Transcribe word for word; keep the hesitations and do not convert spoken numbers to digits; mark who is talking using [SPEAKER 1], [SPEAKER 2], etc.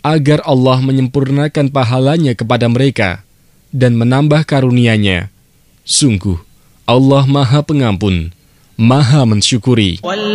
[SPEAKER 1] agar Allah menyempurnakan pahalanya kepada mereka dan menambah karunia-Nya. Sungguh, Allah Maha Pengampun, Maha Mensyukuri.